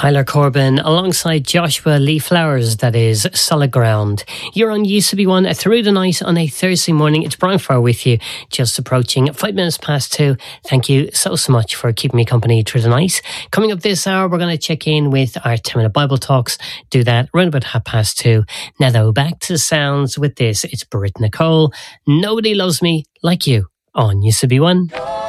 Tyler Corbin alongside Joshua Lee Flowers, that is Solid Ground. You're on UCB1 through the night on a Thursday morning. It's Brian Farr with you, just approaching 5 minutes past 2. Thank you so much for keeping me company through the night. Coming up this hour, we're going to check in with our 10-minute Bible Talks. Do that around about 2:30. Now though, back to the sounds with this. It's Britt Nicole. Nobody Loves Me Like You on UCB1.